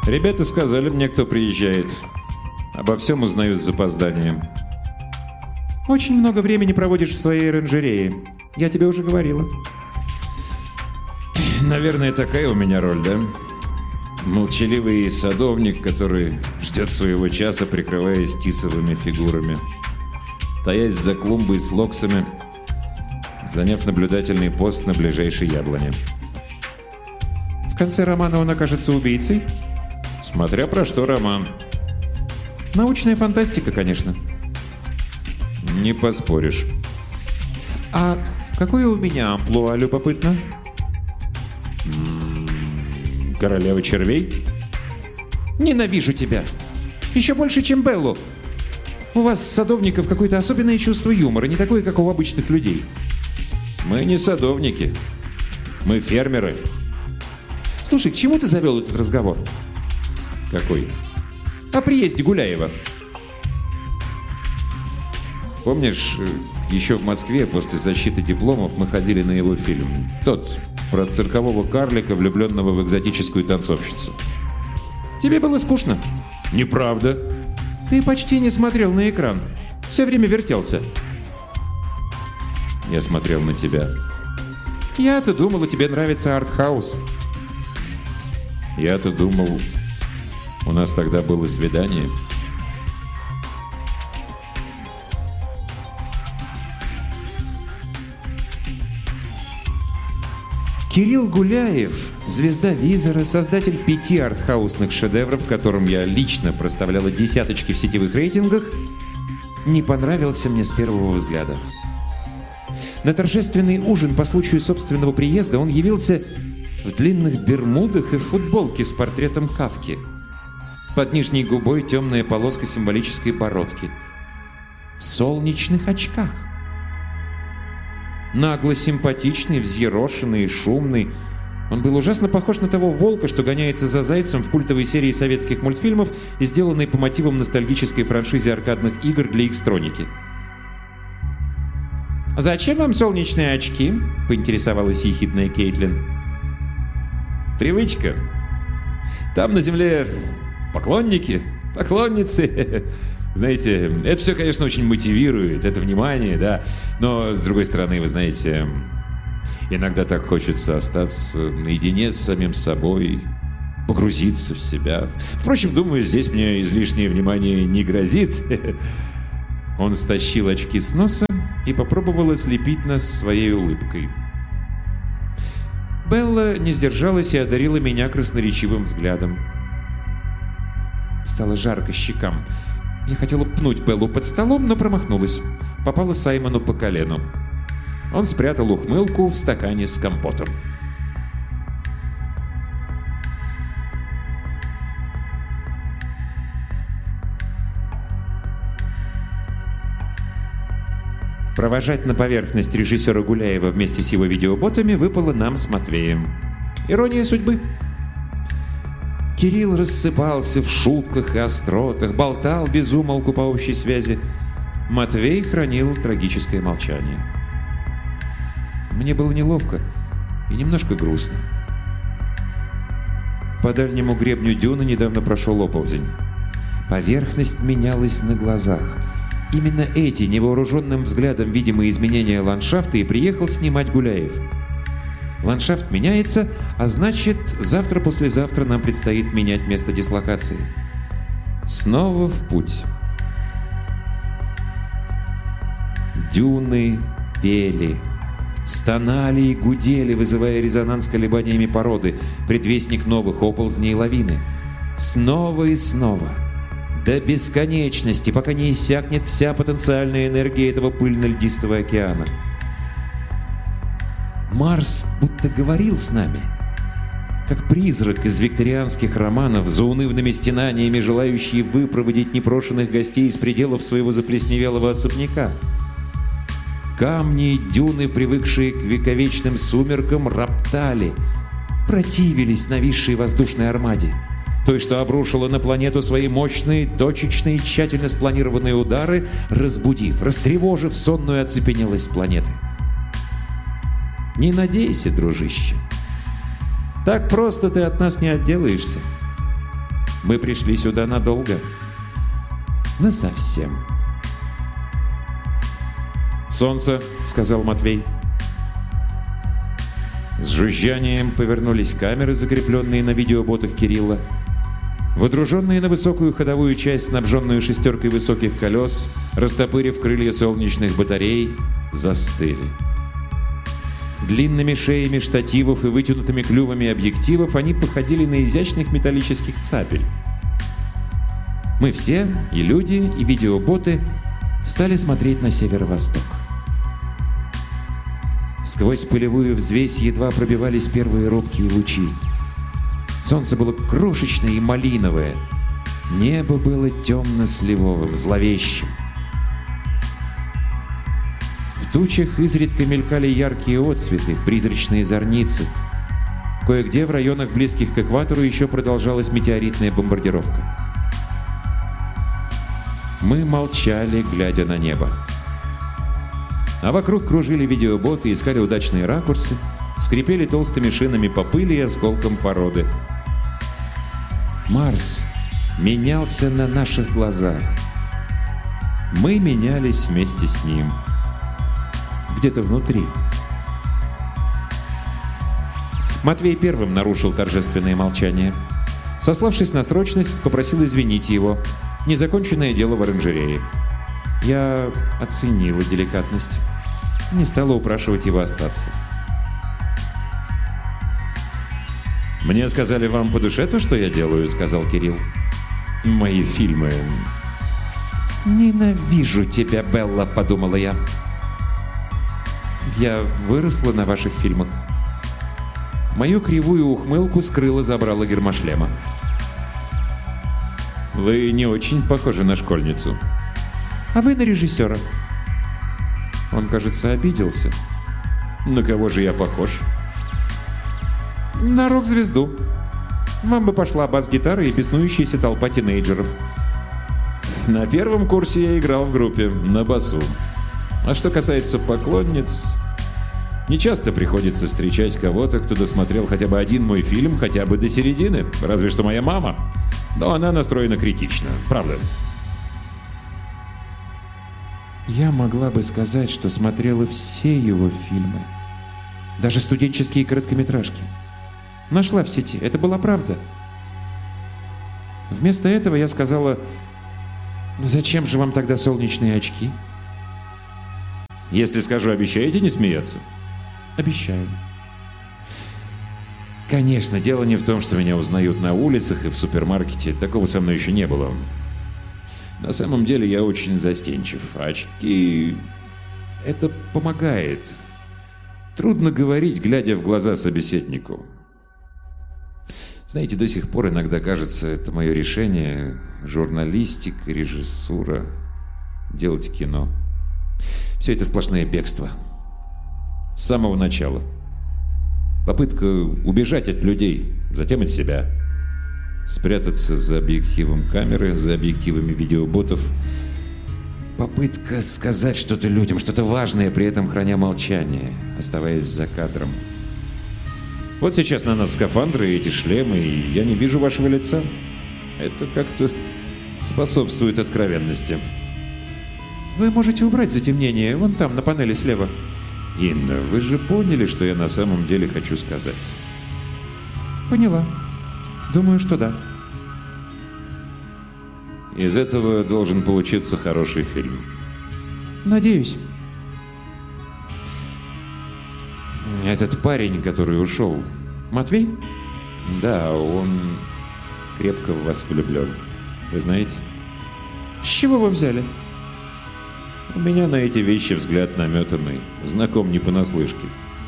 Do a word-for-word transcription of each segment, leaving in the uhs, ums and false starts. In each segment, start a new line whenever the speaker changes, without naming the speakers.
Ребята сказали мне, кто приезжает. Обо всем узнаю с запозданием.
Очень много времени проводишь в своей оранжерее. Я тебе уже говорила.
Наверное, такая у меня роль, да? Молчаливый садовник, который ждет своего часа, прикрываясь тисовыми фигурами. Таясь за клумбой с флоксами, заняв наблюдательный пост на ближайшей яблоне.
В конце романа он окажется убийцей?
Смотря про что роман.
Научная фантастика, конечно.
Не поспоришь.
А какое у меня амплуа, любопытно?
М-м, королева червей?
Ненавижу тебя. Еще больше, чем Беллу. У вас, садовников, какое-то особенное чувство юмора, не такое, как у обычных людей.
Мы не садовники. Мы фермеры.
Слушай, к чему ты завел этот разговор?
Какой?
О приезде Гуляева.
Помнишь, еще в Москве после защиты дипломов мы ходили на его фильм? Тот, про циркового карлика, влюбленного в экзотическую танцовщицу.
Тебе было скучно?
Неправда.
Ты почти не смотрел на экран. Все время вертелся.
Я смотрел на тебя.
Я-то думала, тебе нравится артхаус.
Я-то думал, у нас тогда было свидание.
Кирилл Гуляев, звезда Визора, создатель пяти артхаусных шедевров, которым я лично проставляла десяточки в сетевых рейтингах, не понравился мне с первого взгляда. На торжественный ужин по случаю собственного приезда он явился в длинных бермудах и в футболке с портретом Кафки. Под нижней губой темная полоска символической бородки. В солнечных очках. Нагло симпатичный, взъерошенный и шумный. Он был ужасно похож на того волка, что гоняется за зайцем в культовой серии советских мультфильмов, сделанной по мотивам ностальгической франшизы аркадных игр для Икстроники. «Зачем вам солнечные очки?» — поинтересовалась ехидная Кейтлин.
«Привычка. Там на земле поклонники, поклонницы. Знаете, это все, конечно, очень мотивирует, это внимание, да. Но, с другой стороны, вы знаете, иногда так хочется остаться наедине с самим собой, погрузиться в себя. Впрочем, думаю, здесь мне излишнее внимание не грозит». Он стащил очки с носа и попробовал ослепить нас своей улыбкой.
Белла не сдержалась и одарила меня красноречивым взглядом. Стало жарко щекам. Я хотела пнуть Беллу под столом, но промахнулась. Попала Саймону по колену. Он спрятал ухмылку в стакане с компотом. Провожать на поверхность режиссера Гуляева вместе с его видеоботами выпало нам с Матвеем. Ирония судьбы. Кирилл рассыпался в шутках и остротах, болтал без умолку по общей связи. Матвей хранил трагическое молчание. Мне было неловко и немножко грустно. По дальнему гребню дюны недавно прошел оползень. Поверхность менялась на глазах. Именно эти невооруженным взглядом видимые изменения ландшафта и приехал снимать Гуляев. Ландшафт меняется, а значит, завтра-послезавтра нам предстоит менять место дислокации. Снова в путь. Дюны пели, стонали и гудели, вызывая резонанс колебаниями породы, предвестник новых оползней и лавины. Снова и снова. До бесконечности, пока не иссякнет вся потенциальная энергия этого пыльно-льдистого океана. Марс будто говорил с нами, как призрак из викторианских романов, заунывными стенаниями желающий выпроводить непрошенных гостей из пределов своего заплесневелого особняка. Камни и дюны, привыкшие к вековечным сумеркам, роптали, противились нависшей воздушной армаде, той, что обрушила на планету свои мощные, точечные, тщательно спланированные удары, разбудив, растревожив сонную оцепенелость планеты. Не надейся, дружище. Так просто ты от нас не отделаешься. Мы пришли сюда надолго. Насовсем. «Солнце», — сказал Матвей. С жужжанием повернулись камеры, закрепленные на видеоботах Кирилла. Водруженные на высокую ходовую часть, снабженную шестеркой высоких колес, растопырив крылья солнечных батарей, застыли. Длинными шеями штативов и вытянутыми клювами объективов они походили на изящных металлических цапель. Мы все, и люди, и видеоботы, стали смотреть на северо-восток. Сквозь пылевую взвесь едва пробивались первые робкие лучи. Солнце было крошечное и малиновое. Небо было темно-сливовым, зловещим. В тучах изредка мелькали яркие отсветы, призрачные зорницы. Кое-где в районах, близких к экватору, еще продолжалась метеоритная бомбардировка. Мы молчали, глядя на небо. А вокруг кружили видеоботы, искали удачные ракурсы, скрипели толстыми шинами по пыли и осколкам породы. Марс менялся на наших глазах. Мы менялись вместе с ним. Где-то внутри. Матвей первым нарушил торжественное молчание. Сославшись на срочность, попросил извинить его. Незаконченное дело в оранжерее. Я оценила деликатность. Не стала упрашивать его остаться. «Мне сказали, вам по душе то, что я делаю», — сказал Кирилл. «Мои фильмы...» «Ненавижу тебя, Белла», — подумала я. «Я выросла на ваших фильмах». Мою кривую ухмылку скрыла забрала гермошлема. «Вы не очень похожи на школьницу». «А вы на режиссера». Он, кажется, обиделся. «На кого же я похож?» «На рок-звезду. Вам бы пошла бас-гитара и беснующаяся толпа тинейджеров». «На первом курсе я играл в группе, на басу. А что касается поклонниц, не часто приходится встречать кого-то, кто досмотрел хотя бы один мой фильм, хотя бы до середины, разве что моя мама. Но она настроена критично, правда». Я могла бы сказать, что смотрела все его фильмы. Даже студенческие короткометражки. Нашла в сети. Это была правда. Вместо этого я сказала: «Зачем же вам тогда солнечные очки?» «Если скажу, обещаете не смеяться?» «Обещаю». Конечно, дело не в том, что меня узнают на улицах и в супермаркете. Такого со мной еще не было. На самом деле я очень застенчив. А очки... это помогает. Трудно говорить, глядя в глаза собеседнику. Знаете, до сих пор иногда кажется, это мое решение. Журналистика, режиссура, делать кино. Все это сплошное бегство. С самого начала. Попытка убежать от людей, затем от себя. Спрятаться за объективом камеры, за объективами видеоботов. Попытка сказать что-то людям, что-то важное, при этом храня молчание, оставаясь за кадром. Вот сейчас на нас скафандры и эти шлемы, и я не вижу вашего лица. Это как-то способствует откровенности. Вы можете убрать затемнение, вон там, на панели слева. Инна, вы же поняли, что я на самом деле хочу сказать? Поняла. Думаю, что да. Из этого должен получиться хороший фильм. Надеюсь. Этот парень, который ушел, Матвей? Да, он крепко в вас влюблен. Вы знаете? С чего вы взяли? У меня на эти вещи взгляд наметанный. Знаком не понаслышке.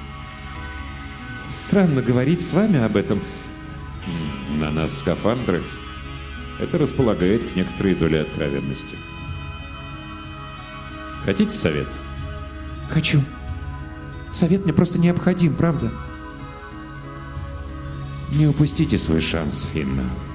Странно говорить с вами об этом. На нас скафандры. Это располагает к некоторой доле откровенности. Хотите совет? Хочу. Совет мне просто необходим, правда? Не упустите свой шанс, Инна.